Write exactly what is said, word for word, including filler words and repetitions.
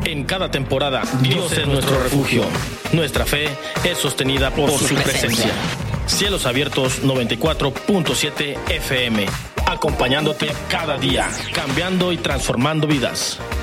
En cada temporada, Dios es nuestro refugio. Nuestra fe es sostenida por su presencia. Cielos Abiertos noventa y cuatro punto siete F M, acompañándote cada día, cambiando y transformando vidas.